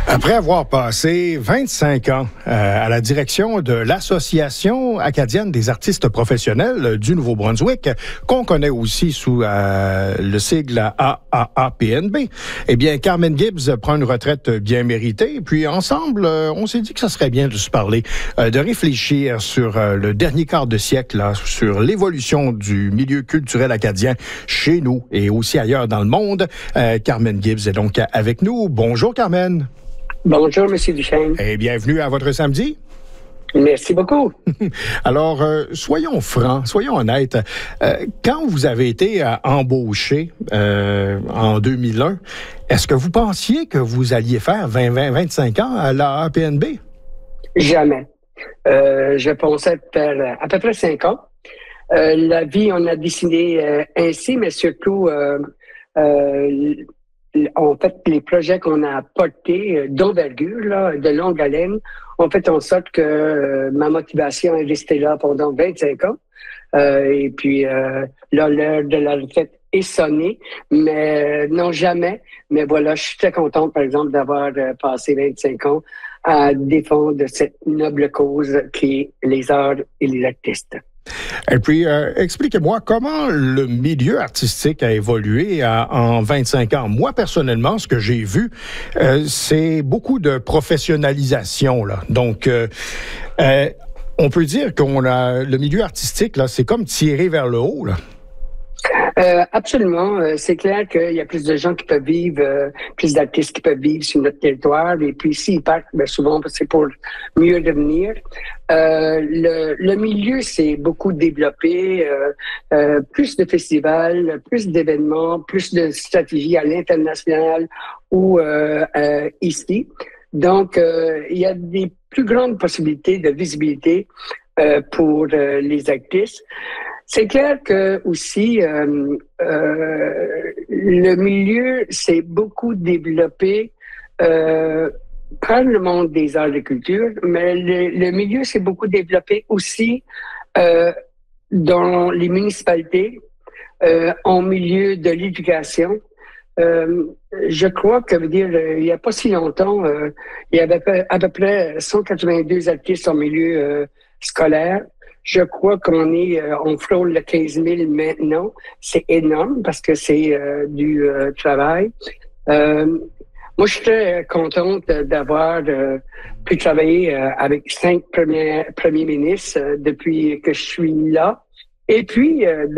Après avoir passé 25 ans à la direction de l'Association acadienne des artistes professionnels du Nouveau-Brunswick, qu'on connaît aussi sous le sigle AAAPNB, eh bien, Carmen Gibbs prend une retraite bien méritée. Et puis, ensemble, on s'est dit que ça serait bien de se parler, de réfléchir sur le dernier quart de siècle, là, sur l'évolution du milieu culturel acadien chez nous et aussi ailleurs dans le monde. Carmen Gibbs est donc avec nous. Bonjour, Carmen. Bonjour, M. Duchesne. Et bienvenue à votre samedi. Merci beaucoup. Alors, soyons francs, soyons honnêtes. Quand vous avez été embauché en 2001, est-ce que vous pensiez que vous alliez faire 25 ans à la APNB? Jamais. Je pensais faire à peu près 5 ans. La vie, on a décidé ainsi, mais surtout, en fait, les projets qu'on a portés d'envergure, là, de longue haleine, ont fait en sorte que ma motivation est restée là pendant 25 ans. Et puis, là, l'heure de la retraite est sonnée, mais non, jamais. Mais voilà, je suis très contente, par exemple, d'avoir passé 25 ans à défendre cette noble cause qui est les arts et les artistes. Et puis, expliquez-moi comment le milieu artistique a évolué en 25 ans. Moi, personnellement, ce que j'ai vu, c'est beaucoup de professionnalisation, là. Donc, on peut dire qu'on a le milieu artistique, là, c'est comme tiré vers le haut, là. Absolument. C'est clair qu'il y a plus de gens qui peuvent vivre, plus d'artistes qui peuvent vivre sur notre territoire. Et puis, s'ils partent, bien souvent, c'est pour mieux devenir. Le milieu s'est beaucoup développé. Plus de festivals, plus d'événements, plus de stratégies à l'international ou ici. Donc, il y a des plus grandes possibilités de visibilité pour les artistes. C'est clair que aussi le milieu s'est beaucoup développé par le monde des arts de culture, mais le milieu s'est beaucoup développé aussi dans les municipalités, en milieu de l'éducation. Je crois que, il n'y a pas si longtemps, il y avait à peu près 182 artistes en milieu scolaire. Je crois on frôle le 15 000 maintenant. C'est énorme parce que c'est du travail. Moi, je suis très contente d'avoir pu travailler avec 5 premiers ministres depuis que je suis là. Et puis,